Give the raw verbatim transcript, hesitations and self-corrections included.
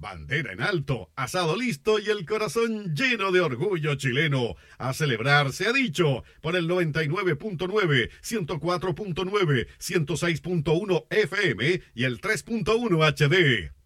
Bandera en alto, asado listo y el corazón lleno de orgullo chileno. A celebrar se ha dicho por el noventa y nueve punto nueve, ciento cuatro punto nueve, ciento seis punto uno F M y el tres punto uno H D.